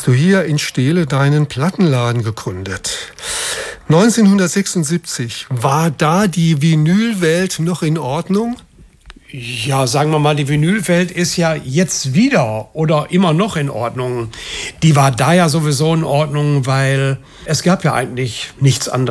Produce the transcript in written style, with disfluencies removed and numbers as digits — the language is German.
hast du hier in Steele deinen Plattenladen gegründet. 1976, war da die Vinylwelt noch in Ordnung? Ja, sagen wir mal, die Vinylwelt ist ja jetzt wieder oder immer noch in Ordnung. Die war da ja sowieso in Ordnung, weil es gab ja eigentlich nichts anderes.